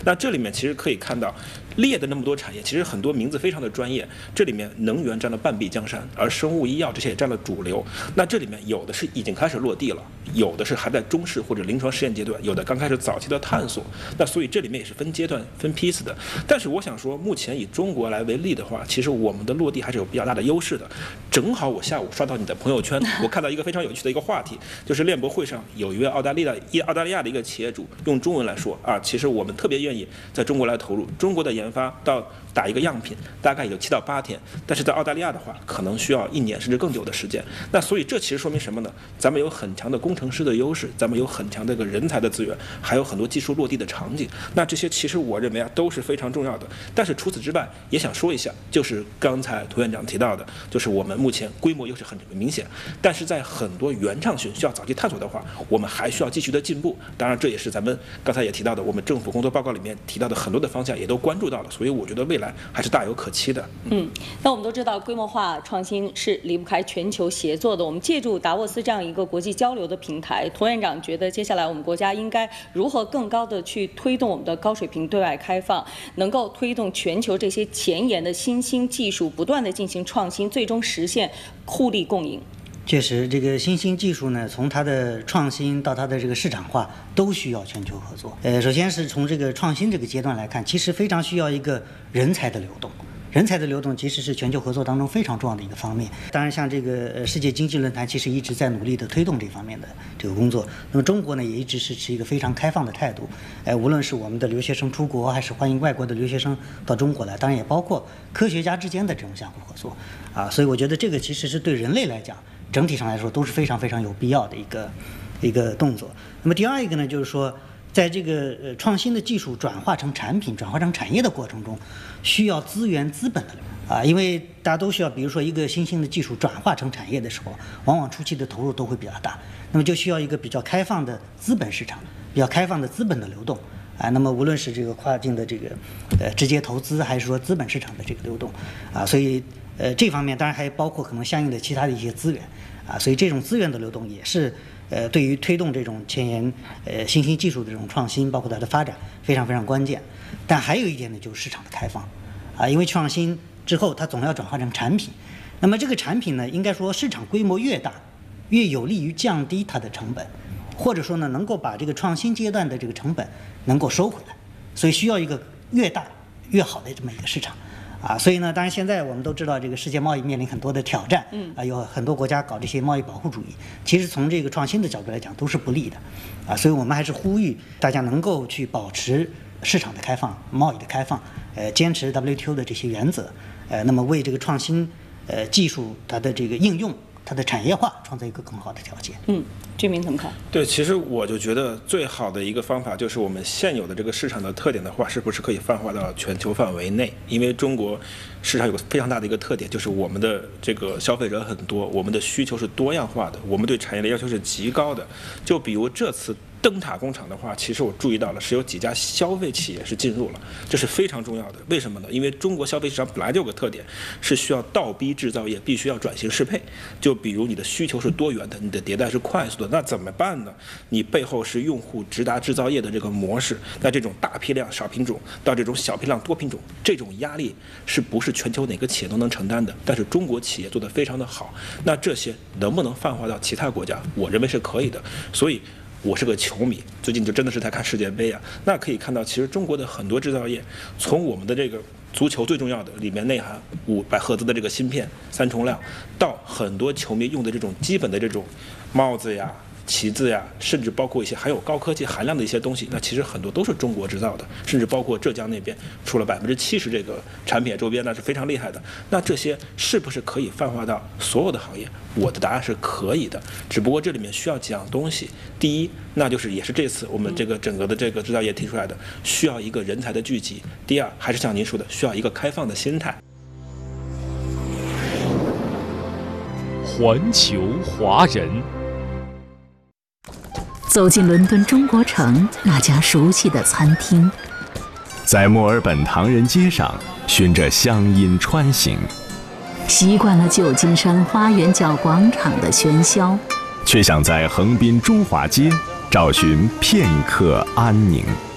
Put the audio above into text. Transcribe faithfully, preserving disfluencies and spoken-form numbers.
那这里面其实可以看到，列的那么多产业，其实很多名字非常的专业，这里面能源占了半壁江山，而生物医药这些也占了主流。那这里面有的是已经开始落地了，有的是还在中试或者临床试验阶段，有的刚开始早期的探索。那所以这里面也是分阶段、分批次的。但是我想说，目前以中国来为例的话，其实我们的落地还是有比较大的优势的。正好我下午刷到你的朋友圈，我看到一个非常有趣的一个话题，就是链博会上有一位澳大利亚、澳大利亚的一个企业主用中文来说啊，其实我们特别愿意在中国来投入，中国的研发到打一个样品大概有七到八天，但是在澳大利亚的话，可能需要一年甚至更久的时间。那所以这其实说明什么呢？咱们有很强的工程师的优势，咱们有很强的一个人才的资源，还有很多技术落地的场景。那这些其实我认为啊都是非常重要的。但是除此之外，也想说一下，就是刚才涂院长提到的，就是我们目前规模优势很明显，但是在很多原创性需要早期探索的话，我们还需要继续的进步。当然，这也是咱们刚才也提到的，我们政府工作报告里面提到的很多的方向也都关注到了，所以我觉得未来还是大有可期的。 嗯，那我们都知道，规模化创新是离不开全球协作的。我们借助达沃斯这样一个国际交流的平台，涂院长觉得接下来我们国家应该如何更高的去推动我们的高水平对外开放，能够推动全球这些前沿的新兴技术不断的进行创新，最终实现互利共赢。 确实，这个新兴技术呢，从它的创新到它的这个市场化，都需要全球合作。呃，首先是从这个创新这个阶段来看，其实非常需要一个人才的流动。人才的流动其实是全球合作当中非常重要的一个方面。当然，像这个呃世界经济论坛其实一直在努力的推动这方面的这个工作。那么中国呢，也一直是持一个非常开放的态度。呃，无论是我们的留学生出国，还是欢迎外国的留学生到中国来，当然也包括科学家之间的这种相互合作。啊，所以我觉得这个其实是对人类来讲，整体上来说都是非常非常有必要的一个一个动作。那么第二一个呢，就是说，在这个呃创新的技术转化成产品、转化成产业的过程中，需要资源资本的啊，因为大家都需要，比如说一个新兴的技术转化成产业的时候，往往初期的投入都会比较大，那么就需要一个比较开放的资本市场，比较开放的资本的流动啊。那么无论是这个跨境的这个呃直接投资，还是说资本市场的这个流动啊，所以呃这方面当然还包括可能相应的其他的一些资源啊，所以这种资源的流动也是。呃，对于推动这种前沿呃新兴技术的这种创新，包括它的发展，非常非常关键。但还有一点呢，就是市场的开放，啊，因为创新之后它总要转化成产品，那么这个产品呢，应该说市场规模越大，越有利于降低它的成本，或者说呢，能够把这个创新阶段的这个成本能够收回来，所以需要一个越大越好的这么一个市场。啊，所以呢，当然现在我们都知道，这个世界贸易面临很多的挑战，嗯，啊，有很多国家搞这些贸易保护主义，其实从这个创新的角度来讲都是不利的，啊，所以我们还是呼吁大家能够去保持市场的开放、贸易的开放，呃，坚持 W T O 的这些原则，呃，那么为这个创新，呃，技术它的这个应用、它的产业化创造一个更好的条件。 嗯，居民怎么看？ 对，其实我就觉得最好的一个方法就是我们现有的这个市场的特点的话，是不是可以泛化到全球范围内？因为中国市场有个非常大的一个特点，就是我们的这个消费者很多，我们的需求是多样化的，我们对产业的要求是极高的。就比如这次灯塔工厂的话，其实我注意到了是有几家消费企业是进入了，这是非常重要的。为什么呢？因为中国消费市场本来就有个特点，是需要倒逼制造业必须要转型适配。就比如你的需求是多元的，你的迭代是快速的，那怎么办呢？你背后是用户直达制造业的这个模式，那这种大批量少品种到这种小批量多品种，这种压力是不是全球哪个企业都能承担的？但是中国企业做得非常的好，那这些能不能泛化到其他国家？我认为是可以的。所以我是个球迷，最近就真的是在看世界杯啊。那可以看到，其实中国的很多制造业，从我们的这个足球最重要的里面内含五百赫兹的这个芯片三重量，到很多球迷用的这种基本的这种帽子呀、旗子呀，甚至包括一些含有高科技含量的一些东西，那其实很多都是中国制造的，甚至包括浙江那边出了百分之七十这个产品周边，那是非常厉害的。那这些是不是可以泛化到所有的行业？我的答案是可以的，只不过这里面需要几样东西。第一，那就是也是这次我们这个整个的这个制造业提出来的，需要一个人才的聚集。第二，还是像您说的，需要一个开放的心态。 环球华人。 走进伦敦中国城那家熟悉的餐厅， 在墨尔本唐人街上循着乡音穿行， 习惯了旧金山花园角广场的喧嚣， 却想在横滨中华街找寻片刻安宁。